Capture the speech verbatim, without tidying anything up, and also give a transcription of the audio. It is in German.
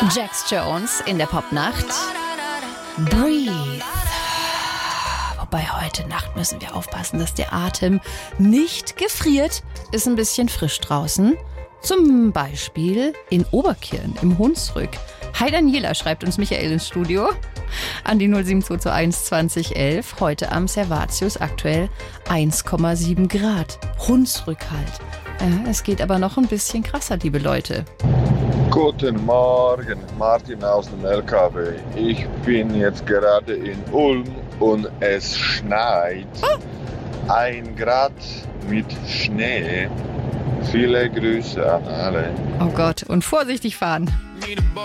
Jax Jones in der Popnacht. Breathe. Wobei heute Nacht müssen wir aufpassen, dass der Atem nicht gefriert. Ist ein bisschen frisch draußen. Zum Beispiel in Oberkirn im Hunsrück. Hi Daniela, schreibt uns Michael ins Studio. An die null sieben zwei zwei eins zwanzig elf. Heute am Servatius aktuell eins Komma sieben Grad. Hunsrück halt. Ja, es geht aber noch ein bisschen krasser, liebe Leute. Guten Morgen, Martin aus dem L K W. Ich bin jetzt gerade in Ulm und es schneit. Ah. Ein Grad mit Schnee. Viele Grüße an alle. Oh Gott, und vorsichtig fahren.